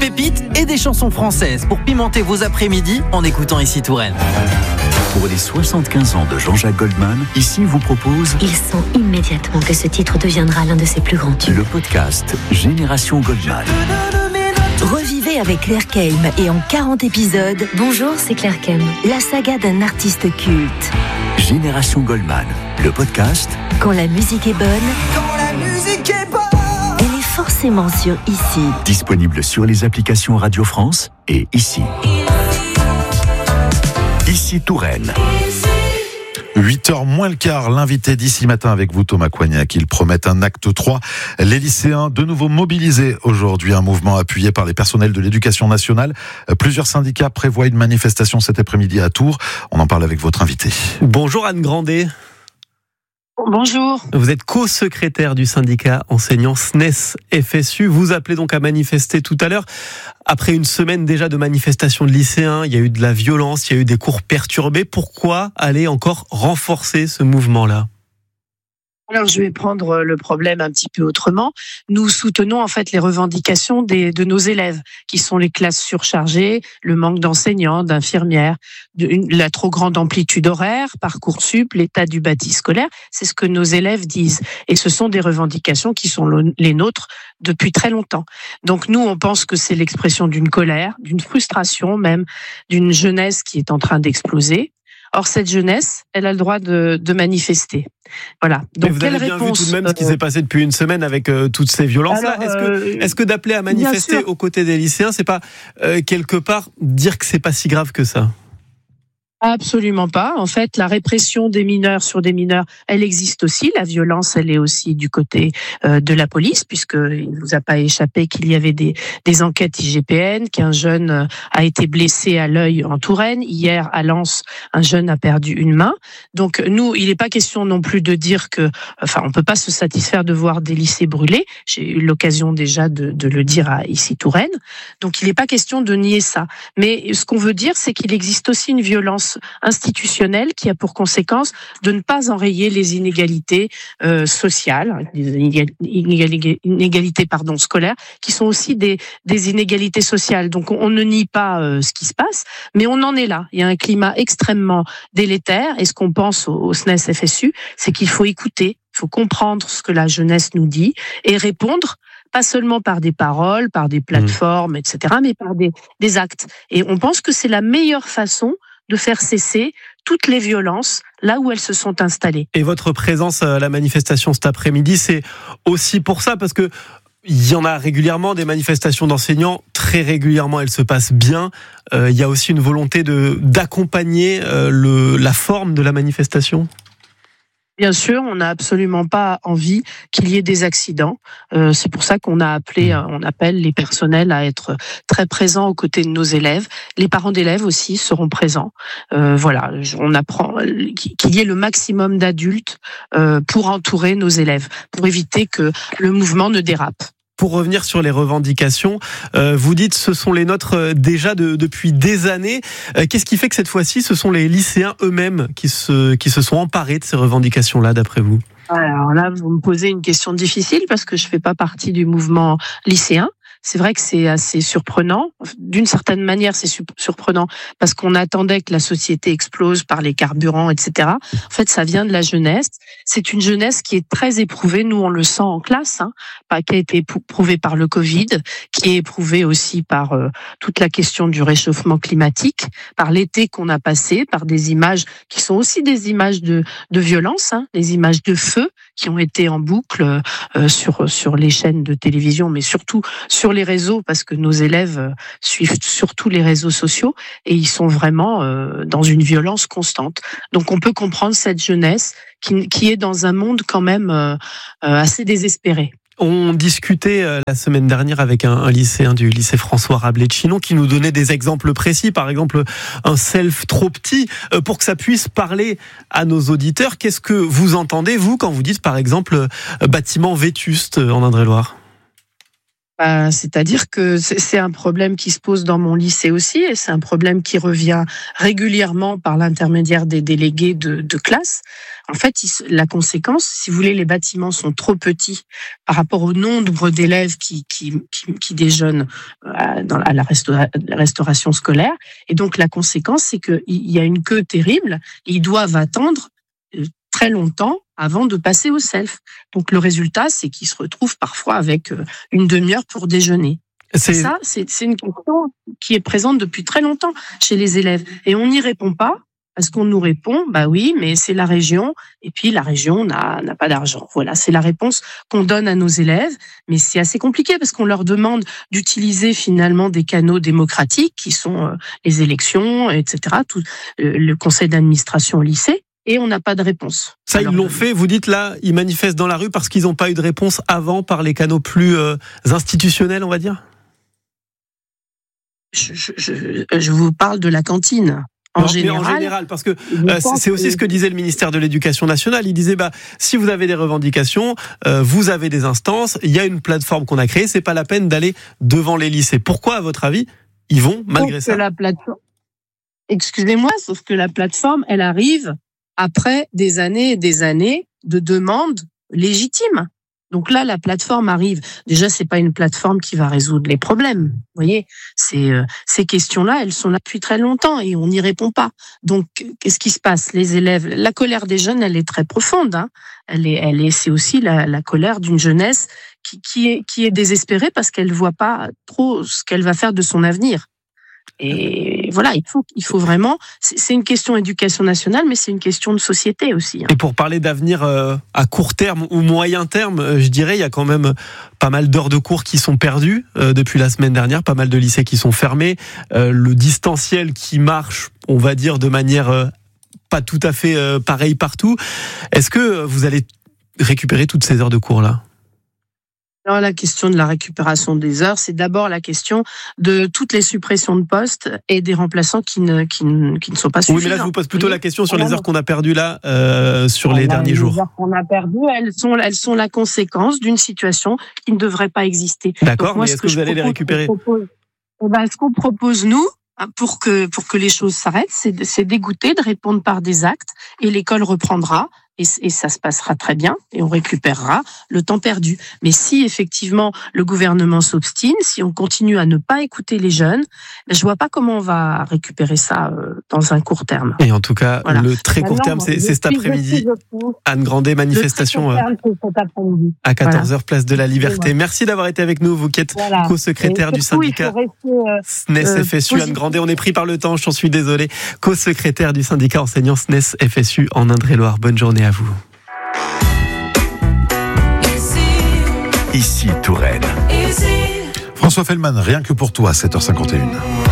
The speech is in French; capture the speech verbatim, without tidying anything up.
pépites et des chansons françaises pour pimenter vos après-midi en écoutant Ici Touraine. Pour les soixante-quinze ans de Jean-Jacques Goldman, Ici vous propose... Il sent immédiatement que ce titre deviendra l'un de ses plus grands tubes. Le podcast Génération Goldman. Revivez avec Claire Keim et en quarante épisodes. Bonjour, c'est Claire Keim. La saga d'un artiste culte. Génération Goldman, le podcast. Quand la musique est bonne. Quand la musique est bonne. Elle est forcément sur Ici. Disponible sur les applications Radio France et Ici. Ici Touraine. huit heures moins le quart, l'invité d'ici matin avec vous, Thomas Coignac. Il promet un acte trois. Les lycéens de nouveau mobilisés aujourd'hui. Un mouvement appuyé par les personnels de l'éducation nationale. Plusieurs syndicats prévoient une manifestation cet après-midi à Tours. On en parle avec votre invité. Bonjour Anne Grandet. Bonjour. Vous êtes co-secrétaire du syndicat enseignant S N E S F S U. Vous appelez donc à manifester tout à l'heure. Après une semaine déjà de manifestations de lycéens, il y a eu de la violence, il y a eu des cours perturbés. Pourquoi aller encore renforcer ce mouvement-là ? Alors, je vais prendre le problème un petit peu autrement. Nous soutenons en fait les revendications des, de nos élèves, qui sont les classes surchargées, le manque d'enseignants, d'infirmières, de, une, la trop grande amplitude horaire, Parcoursup, l'état du bâti scolaire. C'est ce que nos élèves disent. Et ce sont des revendications qui sont le, les nôtres depuis très longtemps. Donc nous, on pense que c'est l'expression d'une colère, d'une frustration même, d'une jeunesse qui est en train d'exploser. Or, cette jeunesse, elle a le droit de, de manifester. Voilà. Donc, vous quelle avez bien réponse vu tout de même ce qui s'est passé depuis une semaine avec euh, toutes ces violences-là. Alors, est-ce que, euh, est-ce que d'appeler à manifester aux côtés des lycéens, c'est pas euh, quelque part dire que c'est pas si grave que ça ? Absolument pas. En fait, la répression des mineurs sur des mineurs, elle existe aussi. La violence, elle est aussi du côté euh, de la police, puisqu'il ne vous a pas échappé qu'il y avait des, des enquêtes I G P N, qu'un jeune euh, a été blessé à l'œil en Touraine. Hier, à Lens, un jeune a perdu une main. Donc, nous, il n'est pas question non plus de dire que... Enfin, on ne peut pas se satisfaire de voir des lycées brûlés. J'ai eu l'occasion déjà de, de le dire à Ici Touraine. Donc, il n'est pas question de nier ça. Mais ce qu'on veut dire, c'est qu'il existe aussi une violence institutionnelle qui a pour conséquence de ne pas enrayer les inégalités euh, sociales, les inégalités, inégalités pardon, scolaires, qui sont aussi des, des inégalités sociales. Donc on, on ne nie pas euh, ce qui se passe, mais on en est là. Il y a un climat extrêmement délétère, et ce qu'on pense au, au S N E S F S U, c'est qu'il faut écouter, il faut comprendre ce que la jeunesse nous dit et répondre, pas seulement par des paroles, par des plateformes, mmh. et cetera, mais par des, des actes. Et on pense que c'est la meilleure façon de faire cesser toutes les violences là où elles se sont installées. Et votre présence à la manifestation cet après-midi, c'est aussi pour ça, parce que il y en a régulièrement des manifestations d'enseignants, très régulièrement elles se passent bien. Euh, il y a aussi une volonté de d'accompagner euh, le la forme de la manifestation. Bien sûr, on n'a absolument pas envie qu'il y ait des accidents. Euh, c'est pour ça qu'on a appelé, on appelle les personnels à être très présents aux côtés de nos élèves. Les parents d'élèves aussi seront présents. Euh, voilà, on apprend qu'il y ait le maximum d'adultes euh, pour entourer nos élèves, pour éviter que le mouvement ne dérape. Pour revenir sur les revendications, euh, vous dites ce sont les nôtres déjà de, depuis des années. Euh, qu'est-ce qui fait que cette fois-ci, ce sont les lycéens eux-mêmes qui se, qui se sont emparés de ces revendications-là, d'après vous ? Alors là, vous me posez une question difficile parce que je ne fais pas partie du mouvement lycéen. C'est vrai que c'est assez surprenant. D'une certaine manière, c'est surprenant parce qu'on attendait que la société explose par les carburants, et cetera. En fait, ça vient de la jeunesse. C'est une jeunesse qui est très éprouvée. Nous, on le sent en classe, hein, qui a été éprouvée par le Covid, qui est éprouvée aussi par euh, toute la question du réchauffement climatique, par l'été qu'on a passé, par des images qui sont aussi des images de, de violence, hein, les images de feu qui ont été en boucle euh, sur sur les chaînes de télévision, mais surtout sur les réseaux, parce que nos élèves suivent surtout les réseaux sociaux et ils sont vraiment euh, dans une violence constante. Donc on peut comprendre cette jeunesse qui, qui est dans un monde quand même euh, assez désespéré. On discutait la semaine dernière avec un, un lycéen du lycée François Rabelais de Chinon qui nous donnait des exemples précis, par exemple un self trop petit, pour que ça puisse parler à nos auditeurs. Qu'est-ce que vous entendez, vous, quand vous dites par exemple bâtiment vétuste en Indre-et-Loire ? Euh, c'est-à-dire que c'est, c'est un problème qui se pose dans mon lycée aussi, et c'est un problème qui revient régulièrement par l'intermédiaire des délégués de, de classe. En fait, il, la conséquence, si vous voulez, les bâtiments sont trop petits par rapport au nombre d'élèves qui, qui, qui, qui déjeunent à, dans, à la restaura, restauration scolaire. Et donc, la conséquence, c'est qu'il y a une queue terrible, et ils doivent attendre très longtemps avant de passer au self. Donc le résultat, c'est qu'ils se retrouvent parfois avec une demi-heure pour déjeuner. C'est ça, c'est, c'est une question qui est présente depuis très longtemps chez les élèves. Et on n'y répond pas, parce qu'on nous répond, bah oui, mais c'est la région, et puis la région n'a, n'a pas d'argent. Voilà, c'est la réponse qu'on donne à nos élèves, mais c'est assez compliqué, parce qu'on leur demande d'utiliser finalement des canaux démocratiques, qui sont les élections, et cetera, tout, le conseil d'administration au lycée, et on n'a pas de réponse. Ça, alors, ils l'ont fait, vous dites là, ils manifestent dans la rue parce qu'ils n'ont pas eu de réponse avant par les canaux plus euh, institutionnels, on va dire ? je, je, je, je vous parle de la cantine. En, non, général, mais en général, parce que euh, c'est aussi que... ce que disait le ministère de l'Éducation nationale. Il disait, bah, si vous avez des revendications, euh, vous avez des instances, il y a une plateforme qu'on a créée, c'est pas la peine d'aller devant les lycées. Pourquoi, à votre avis, ils vont, malgré sauf ça la plateforme... Excusez-moi, sauf que la plateforme, elle arrive après des années et des années de demandes légitimes. Donc là, la plateforme arrive. Déjà, c'est pas une plateforme qui va résoudre les problèmes. Vous voyez, c'est, euh, ces questions-là, elles sont là depuis très longtemps et on n'y répond pas. Donc, qu'est-ce qui se passe ? Les élèves, la colère des jeunes, elle est très profonde. Hein. Elle est, elle est, c'est aussi la, la colère d'une jeunesse qui, qui est, qui est désespérée parce qu'elle voit pas trop ce qu'elle va faire de son avenir. Et voilà, il faut, il faut vraiment. C'est une question d'éducation nationale, mais c'est une question de société aussi. Hein. Et pour parler d'avenir euh, à court terme ou moyen terme, je dirais, il y a quand même pas mal d'heures de cours qui sont perdues euh, depuis la semaine dernière, pas mal de lycées qui sont fermés, euh, le distanciel qui marche, on va dire, de manière euh, pas tout à fait euh, pareille partout. Est-ce que vous allez récupérer toutes ces heures de cours-là ? Alors, la question de la récupération des heures, c'est d'abord la question de toutes les suppressions de postes et des remplaçants qui ne, qui ne, qui ne sont pas suffisants. Oui, mais là, je vous pose plutôt la question sur les heures qu'on a perdues là, euh, sur les là, derniers les jours. Les heures qu'on a perdues, elles sont, elles sont la conséquence d'une situation qui ne devrait pas exister. D'accord, Donc, moi, mais est-ce ce que, que vous je allez les récupérer ? propose, eh ben, ce qu'on propose, nous, pour que, pour que les choses s'arrêtent, c'est, c'est d'égoûter, de répondre par des actes, et l'école reprendra. Et, et ça se passera très bien et on récupérera le temps perdu. Mais si effectivement le gouvernement s'obstine, si on continue à ne pas écouter les jeunes, je vois pas comment on va récupérer ça euh, dans un court terme. Et en tout cas, voilà. Le très court Maintenant, terme, c'est, c'est cet après-midi. Anne Grandet, manifestation le très court terme, c'est cet après-midi. À quatorze heures, place de la Liberté. Merci d'avoir été avec nous, vous qui êtes voilà. co-secrétaire du syndicat rester, euh, S N E S F S U. Euh, Anne Grandet, on est pris par le temps, j'en suis désolé. Co-secrétaire du syndicat enseignant S N E S F S U en Indre-et-Loire. Bonne journée à vous. Ici Touraine. François Fellman, rien que pour toi, sept heures cinquante et une.